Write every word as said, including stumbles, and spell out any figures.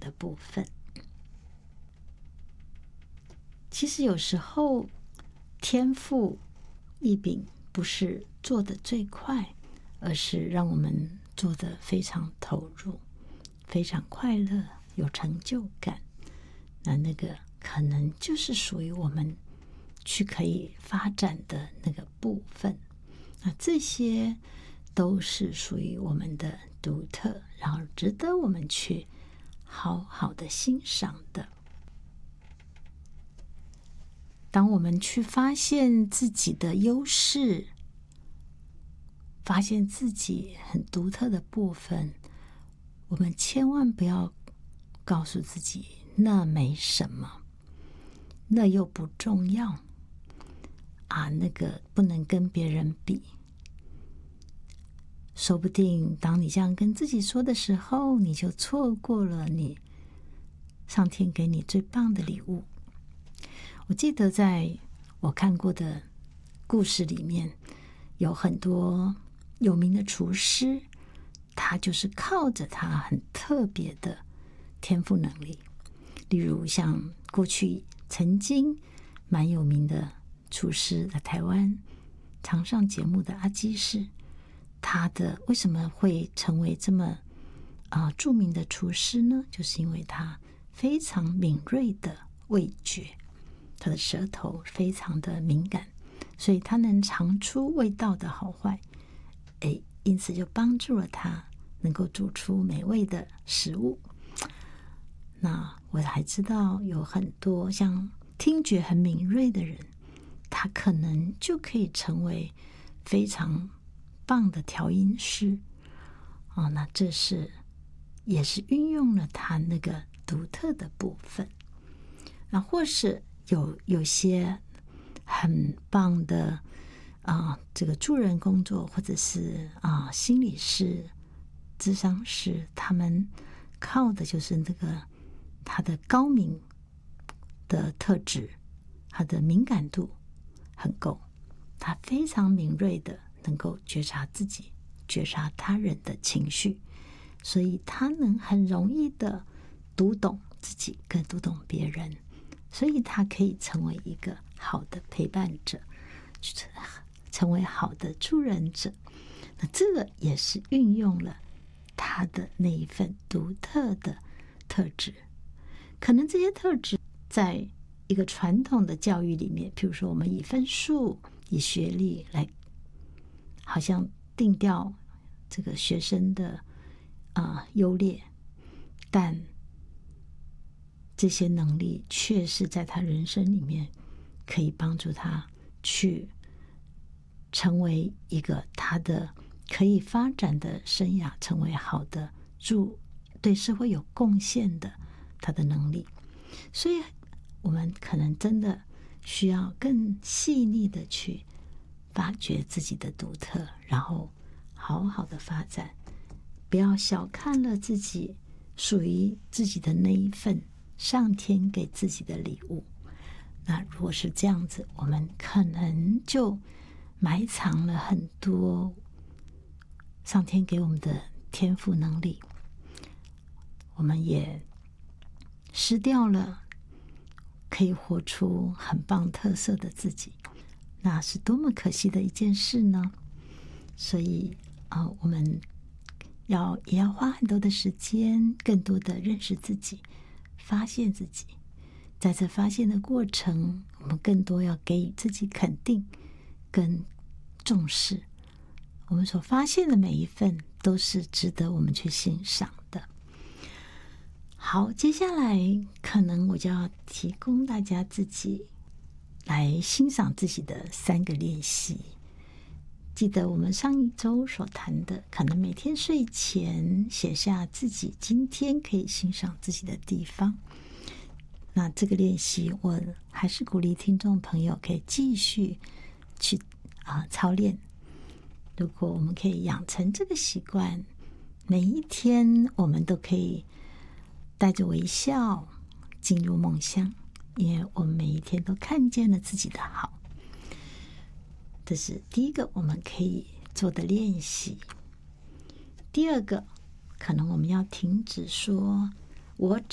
的部分。其实有时候天赋异禀不是做得最快，而是让我们做得非常投入，非常快乐，有成就感。那那个可能就是属于我们去可以发展的那个部分。那这些都是属于我们的独特，然后值得我们去好好的欣赏的。当我们去发现自己的优势，发现自己很独特的部分，我们千万不要告诉自己那没什么，那又不重要啊，那个不能跟别人比。说不定当你这样跟自己说的时候，你就错过了你上天给你最棒的礼物。我记得在我看过的故事里面，有很多有名的厨师，他就是靠着他很特别的天赋能力。例如像过去曾经蛮有名的厨师，在台湾常上节目的阿基师，他的为什么会成为这么啊、呃、著名的厨师呢？就是因为他非常敏锐的味觉，他的舌头非常的敏感，所以他能尝出味道的好坏，哎，因此就帮助了他能够煮出美味的食物。那我还知道有很多像听觉很敏锐的人，他可能就可以成为非常棒的调音师哦。那这是也是运用了他那个独特的部分。那或是有有些很棒的啊、呃，这个助人工作，或者是啊、呃、心理师、咨商师，他们靠的就是那个他的高敏的特质，他的敏感度很够，他非常敏锐的能够觉察自己，觉察他人的情绪，所以他能很容易的读懂自己，更读懂别人，所以他可以成为一个好的陪伴者，成为好的助人者。那这个也是运用了他的那一份独特的特质。可能这些特质在一个传统的教育里面，譬如说我们以分数、以学历来好像定调这个学生的啊、呃、优劣，但这些能力确实在他人生里面可以帮助他去成为一个他的可以发展的生涯，成为好的助对社会有贡献的他的能力。所以我们可能真的需要更细腻的去发掘自己的独特，然后好好的发展，不要小看了自己属于自己的那一份上天给自己的礼物。那如果是这样子，我们可能就埋藏了很多上天给我们的天赋能力，我们也失掉了可以活出很棒特色的自己，那是多么可惜的一件事呢？所以啊、呃，我们要也要花很多的时间，更多的认识自己，发现自己。在这发现的过程，我们更多要给予自己肯定跟重视。我们所发现的每一份都是值得我们去欣赏的。好，接下来可能我就要提供大家自己来欣赏自己的三个练习。记得我们上一周所谈的，可能每天睡前写下自己今天可以欣赏自己的地方。那这个练习我还是鼓励听众朋友可以继续去啊、呃、操练。如果我们可以养成这个习惯，每一天我们都可以带着微笑进入梦乡，因为我们每一天都看见了自己的好。这是第一个我们可以做的练习。第二个，可能我们要停止说我